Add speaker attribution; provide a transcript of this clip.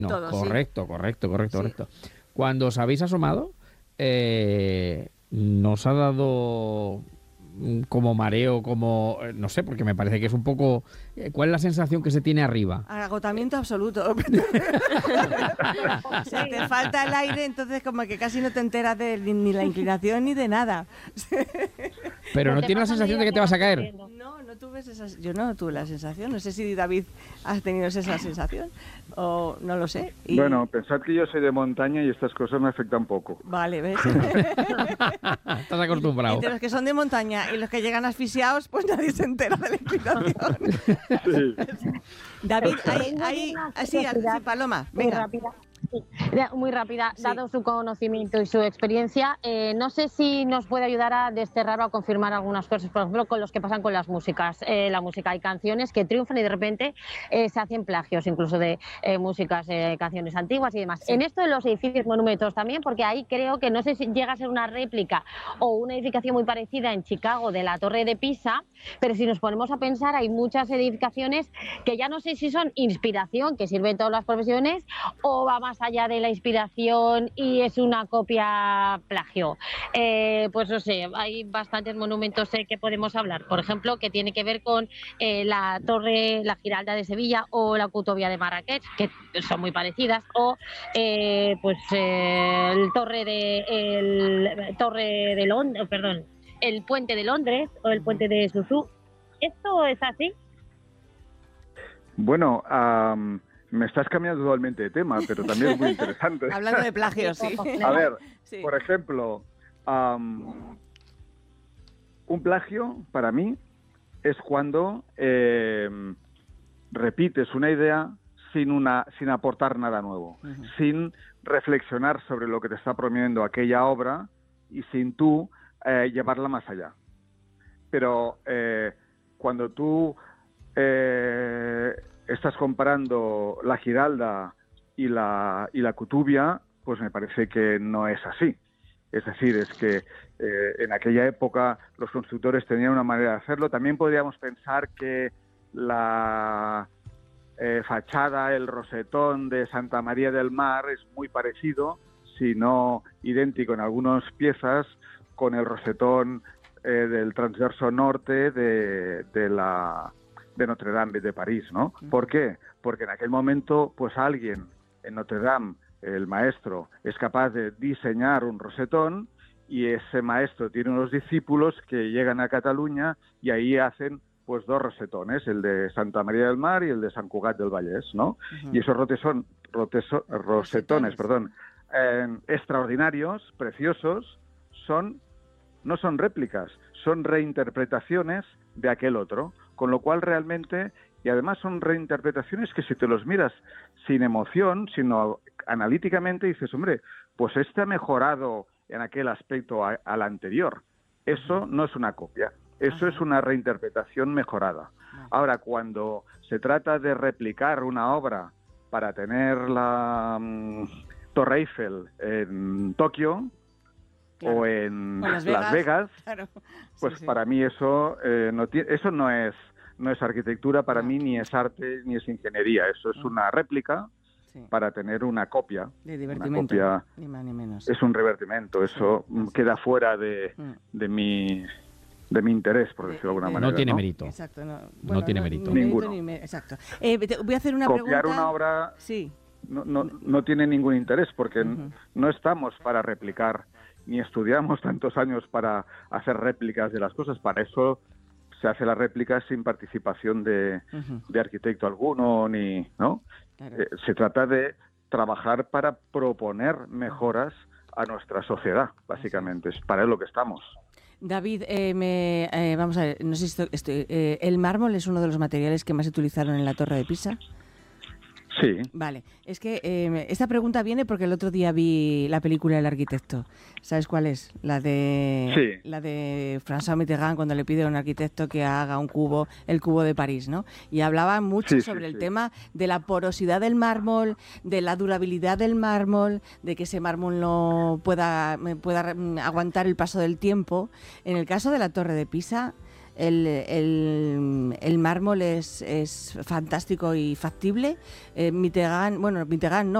Speaker 1: No,
Speaker 2: Todo, sí.
Speaker 1: correcto. Cuando os habéis asomado, ¿nos ha dado como mareo, como, no sé, porque me parece que es un poco... ¿Cuál es la sensación que se tiene arriba?
Speaker 2: Agotamiento absoluto. O sea, te falta el aire, entonces como que casi no te enteras de ni la inclinación ni de nada.
Speaker 1: Pero no tienes la sensación de que te vas a caer.
Speaker 2: No tuve yo no tuve la sensación. No sé si David has tenido esa sensación o no lo sé.
Speaker 3: Bueno, pensad que yo soy de montaña y estas cosas me afectan poco.
Speaker 2: Vale, ¿ves?
Speaker 1: Estás acostumbrado.
Speaker 2: Entre los que son de montaña y los que llegan asfixiados, pues nadie se entera de la inclinación.
Speaker 3: Sí.
Speaker 2: David, sí, Paloma, venga.
Speaker 4: Muy rápida,
Speaker 2: Sí.
Speaker 4: dado su conocimiento y su experiencia, no sé si nos puede ayudar a desterrar o a confirmar algunas cosas, por ejemplo, con los que pasan con las músicas. La música, hay canciones que triunfan y de repente se hacen plagios, incluso de músicas, canciones antiguas y demás.
Speaker 2: Sí.
Speaker 4: En esto de los edificios monumentos también, porque ahí creo que no sé si llega a ser una réplica o una edificación muy parecida en Chicago de la Torre de Pisa, pero si nos ponemos a pensar, hay muchas edificaciones que ya no sé si son inspiración, que sirve en todas las profesiones, o va más allá de la inspiración y es una copia plagio. Pues no sé, hay bastantes monumentos que podemos hablar. Por ejemplo, que tiene que ver con la Torre, la Giralda de Sevilla o la Cutovia de Marrakech, que son muy parecidas, o el Torre de Londres, perdón, el Puente de Londres o el Puente de Susú. ¿Esto es así?
Speaker 3: Bueno, me estás cambiando totalmente de tema, pero también es muy interesante.
Speaker 2: Hablando de plagios, sí.
Speaker 3: A ver,
Speaker 2: Sí.
Speaker 3: por ejemplo, un plagio para mí es cuando repites una idea sin aportar nada nuevo, sin reflexionar sobre lo que te está prometiendo aquella obra y sin tú llevarla más allá. Pero cuando tú estás comparando la Giralda y la Cutubia, pues me parece que no es así. Es decir, es que en aquella época los constructores tenían una manera de hacerlo. También podríamos pensar que la fachada, el rosetón de Santa María del Mar es muy parecido, si no idéntico en algunas piezas, con el rosetón del transverso norte de Notre Dame de París, ¿no? ¿Por qué? Porque en aquel momento, pues alguien en Notre Dame, el maestro, es capaz de diseñar un rosetón y ese maestro tiene unos discípulos que llegan a Cataluña y ahí hacen pues dos rosetones, el de Santa María del Mar y el de Sant Cugat del Vallès, ¿no? Y esos rosetones, extraordinarios, preciosos, no son réplicas, son reinterpretaciones de aquel otro, con lo cual realmente, y además son reinterpretaciones que si te los miras sin emoción, sino analíticamente, dices, hombre, pues este ha mejorado en aquel aspecto al anterior. Eso no es una copia, eso es una reinterpretación mejorada. Ahora, cuando se trata de replicar una obra para tener la Torre Eiffel en Tokio, claro, o en Las Vegas, claro. Pues sí. Para mí eso eso no es arquitectura, para mí ni es arte ni es ingeniería, eso es una réplica para tener una copia.
Speaker 2: De divertimento,
Speaker 3: una copia,
Speaker 2: ni más ni menos.
Speaker 3: Es un revertimento, eso queda fuera de mi interés, por decirlo de alguna manera.
Speaker 1: No tiene mérito.
Speaker 2: Exacto,
Speaker 1: no tiene mérito.
Speaker 3: Ninguno.
Speaker 2: Exacto. Voy a hacer una pregunta.
Speaker 3: Copiar una obra no tiene ningún interés, porque no estamos para replicar, ni estudiamos tantos años para hacer réplicas de las cosas. Para eso se hace la réplica sin participación de arquitecto alguno, ¿no? Claro. Se trata de trabajar para proponer mejoras a nuestra sociedad, básicamente. Es para lo que estamos.
Speaker 2: David, vamos a ver, no sé si ¿el mármol es uno de los materiales que más se utilizaron en la Torre de Pisa?
Speaker 3: Sí.
Speaker 2: Vale, es que esta pregunta viene porque el otro día vi la película El arquitecto. ¿Sabes cuál es? La de François Mitterrand, cuando le pide a un arquitecto que haga el cubo de París, ¿no? Y hablaba mucho sobre el tema de la porosidad del mármol, de la durabilidad del mármol, de que ese mármol no pueda aguantar el paso del tiempo. En el caso de la Torre de Pisa, el mármol es fantástico y factible. Mitterrand no,